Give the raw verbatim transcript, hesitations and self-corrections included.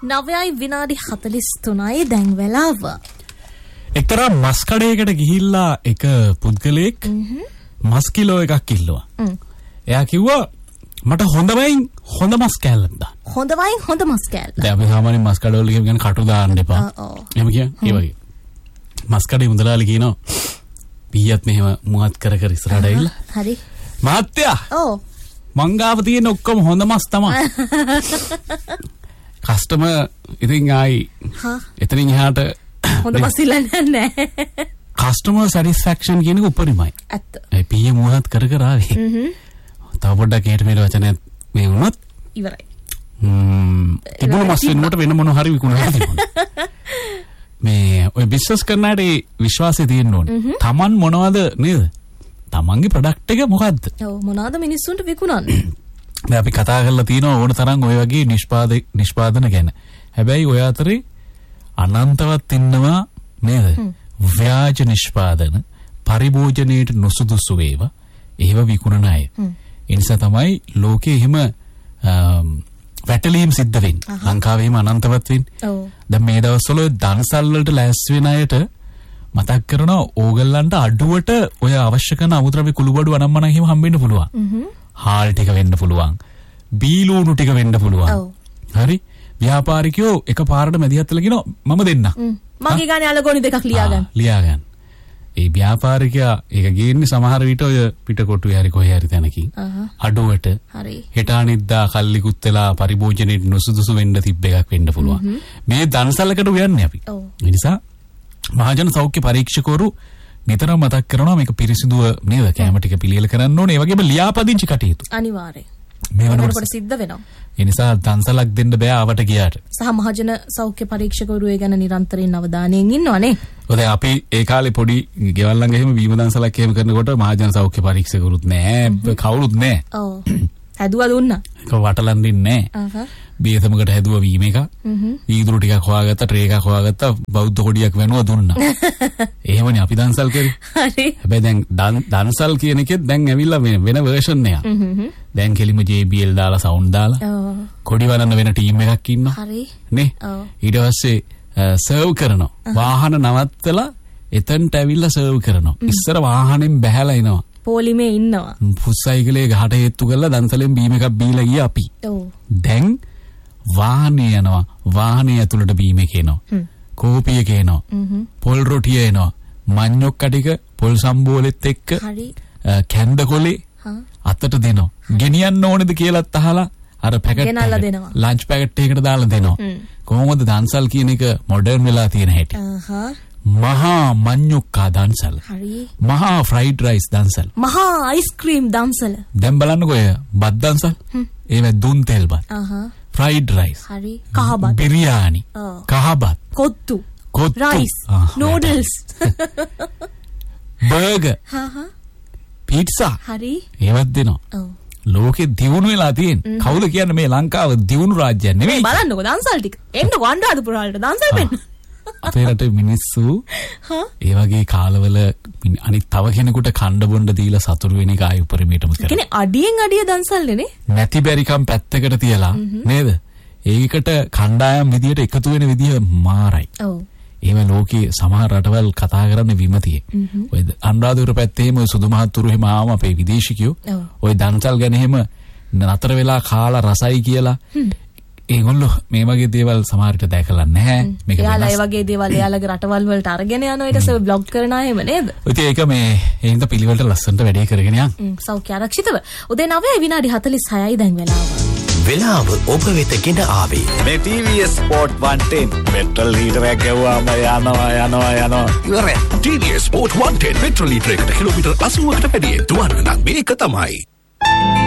නවයයි විනාඩි හතළිස් තුනයි දැන් වෙලාව. එක්තරා මස් කඩේකට ගිහිල්ලා එක පුද්ගලයෙක් මස් කිලෝ එකක් කිල්ලුවා. එයා කිව්වා මට හොඳමයින් හොඳ මස් කෑල්ලක් දාන්න. හොඳමයින් හොඳ මස් කෑල්ල. දැන් අපි සාමාන්‍යයෙන් මස් කඩවල කියන කටු දාන්න එපා. එහෙම කියන්නේ ඒ වගේ. මස් කඩේ මුදලාලි කියනවා පීයත් මෙහෙම මුවත් කර කර ඉස්සරහට ඇවිල්ලා. හරි. මහත්තයා. ඔව්. මංගාව තියෙන ඔක්කොම හොඳ මස් තමයි. කස්ටමර් ඉතින් ආයි එතනින් එහාට හොඳ මස් ඉල්ලන්නේ නැහැ. කස්ටමර් සැටිස්ෆැක්ෂන් කියන එක උපරිමයි. ඇත්ත. ඒ පීයේ මුවත් කර කර ආවේ. හ්ම්. තව පොඩ්ඩක් එහෙට මෙහෙට වචනයක් මේ වුණත් ඉවරයි. හ්ම්. තිබුණු මස් වෙනුවට වෙන මොන හරි විකුණනවා තිබුණා. මේ ඔය බිස්නස් කරනාට විශ්වාසය තියෙන්න ඕනේ. Taman මොනවද නේද? Tamanගේ ප්‍රොඩක්ට් එක මොකද්ද? ඔව් මොනවාද මිනිස්සුන්ට විකුණන්නේ? දැන් අපි කතා කරලා තියෙනවා ඕන තරම් ඔය වගේ නිෂ්පාද නිෂ්පාදන ගැන. හැබැයි ඔය අතරේ අනන්තවත් ඉන්නවා නේද? ව්‍යාජ නිෂ්පාදන පරිභෝජනයේට නොසුදුසු ඒවා ඒව විකුණන අය. ඒ නිසා තමයි ලෝකේ එහෙම වැටලීම් සිද්ධ වෙන්නේ. ලංකාවේ එහෙම අනන්තවත් වෙන්නේ. ඔව්. දැන් මේ දවස්වල දන්සල් වලට ලෑස්ති වෙන අයට මතක් කරනවා ඕගොල්ලන්ට අඩුවට ඔය අවශ්‍ය කරන අමුද්‍රව්‍ය කුළුබඩු අනම්මනම් එහෙම හම්බෙන්න පුළුවන්. හ්ම්. හාල් ටික වෙන්න පුළුවන්. බීලූණු ටික වෙන්න පුළුවන්. ඔව්. හරි. ව්‍යාපාරිකයෝ එකපාරට මැදිහත්ලා කියනවා මම දෙන්න. මගේ ගානේ අලගොනි දෙකක් ලියා ගන්න. ලියා ගන්න. ඒ ව්‍යාපාරිකයා ඒක ගේන්නේ සමහර විට ඔය පිටකොටුවේ හරි කොහේ හරි තැනකින්. අඩුවට. හරි. හෙට අනිද්දා කල්ලිකුත් වෙලා පරිභෝජනයේ නුසුදුසු වෙන්න තිබ්බ එකක් වෙන්න පුළුවන්. මේ දන්සලකට උයන්නේ අපි. ඔව්. ඒ නිසා මහජන සෞඛ්‍ය පරීක්ෂකවරු නිතරම මතක් කරනවා මේක පිරිසිදුව නේද කැම ටික පිළියෙල කරන්න ඕනේ. ඒ වගේම ලියාපදිංචි කටයුතු. අනිවාර්යයෙන්. මේ වෙනකොට සිද්ධ වෙනවා. ඒ නිසා දන්සලක් දෙන්න බෑ ආවට ගියාට. සහ මහජන සෞඛ්‍ය පරීක්ෂකවරු ඒ ගැන නිරන්තරයෙන් අවධානයෙන් ඉන්නවනේ. ඔය දැන් අපි ඒ කාලේ පොඩි ගෙවල් ළඟ එහෙම වීම දන්සලක් එහෙම කරනකොට මහජන සෞඛ්‍ය පරීක්ෂකවරුත් නෑ කවුරුත් නෑ. ඔව්. හැදුවා දුන්නා. ඒක වටලන් දෙන්නේ නෑ. බේතමකට හැදුවා වීම එක. වීදුරු ටිකක් හොයාගත්තා, ට්‍රේ එකක් හොයාගත්තා, බෞද්ධ කොඩියක් වෙනුවා දුන්නා. එහෙමනේ අපි දන්සල් කරේ. හරි. හැබැයි දැන් දන්සල් කියන එකෙත් දැන් ඇවිල්ලා වෙන වෙන වර්ෂන් එකක්. දැන් කෙලිම J B L දාලා සවුන්ඩ් දාලා. ඔව්. කොඩි වනන්න වෙන ටීම් එකක් ඉන්නවා. හරි. නේ? ඔව්. ඊට පස්සේ සර්ව් කරනවා. වාහන නවත්තලා එතනට ඇවිල්ලා සර්ව් කරනවා. ඉස්සර වාහනෙන් බැහැලා එනවා. පොලිමේ ඉන්නවා. පුස්සයිකලේ ගහට හේතු කරලා දන්සලෙන් බීම එකක් බීලා ගියා අපි. ඔව්. දැන් වාහනේ යනවා. වාහනේ ඇතුළට බීම එක එනවා. කෝපි එක එනවා. පොල් රොටිය එනවා. මඤ්ඤොක්ක ටික පොල් සම්බෝලෙත් එක්ක. හරි. කැන්ද කොලේ අතට දෙනවා. ගෙනියන්න ඕනේද කියලාත් අහලා අර පැකට් ගෙනල්ලා දෙනවා. ලන්ච් පැකට් එකකට දාලා දෙනවා. කොහොමද දන්සල් කියන එක මොඩර්න් වෙලා තියෙන හැටි. මහා මඤ්ඤොක්කා දන්සල්. හරි. මහා ෆ්‍රයිඩ් රයිස් දන්සල්. මහා අයිස්ක්‍රීම් දන්සල්. දැන් බලන්නකෝ ඔය බත් දන්සල්. ඒව දුන් තෙල් බත්. අහහ. Fried rice. හරි. කහබත්. Biryani. කහබත්. Kottu. Kottu. Rice. Noodles. Burger. හහ. පීට්සා. හරි. ඒවත් දෙනවා. ඔව්. ලෝකෙ දියුණු වෙලා තියෙන. කවුද කියන්නේ මේ ලංකාව දියුණු රාජ්‍යයක් නෙවෙයි. බලන්නකෝ දන්සල් ටික. එන්නකෝ අනුරාධපුරවලට දන්සල් වෙන්න. අපේ රටේ මිනිස්සු ඒ වගේ කාලවල අනිත් තව කෙනෙකුට කණ්ඩ බොණ්ඩ දීලා සතුරු වෙන එක ආයි උපරිමයටම කරනවා. කියන්නේ අඩියෙන් අඩිය දන්සල්නේ නේ. නැති බැරිකම් පැත්තකට තියලා නේද? ඒකට කණ්ඩායම් විදියට එකතු වෙන විදිය මාරයි. ඔව්. එහෙම ලෝකේ සමහර රටවල් කතා කරන්නේ විමතියේ. ඔය අනුරාධපුර පැත්තේ එහෙම සුදු මහත්තුරු එහෙම ආවම අපේ විදේශිකයෝ ඔය දන්සල් ගැන එහෙම නතර වෙලා කාලා රසයි කියලා ඒගොල්ලෝ මේ වගේ දේවල් සමහරට දැකලා නැහැ. මේක එයාලා ඒ වගේ දේවල් එයාලගේ රටවල් වලට අරගෙන යනවා ඊට පස්සේ බ්ලොග් කරන අය එහෙම නේද? ඉතින් ඒක මේ ඒ හින්දා පිළිවෙලට ලස්සනට වැඩේ කරගෙන යන්න. සෞඛ්‍ය ආරක්ෂිතව. උදේ නවයයි විනාඩි හතළිස් හයයි දැන් වෙලාව. වෙලාව ඔබ වෙත ගෙන ආවේ. මේ T V S Sport one ten petrol ලීටරයක් ගෙවුවාම යනවා යනවා යනවා. ඉවරයි. T V S Sport one ten petrol ලීටරයකට kilometre අසූවකට වැඩි දුවන්න නම් මේක තමයි.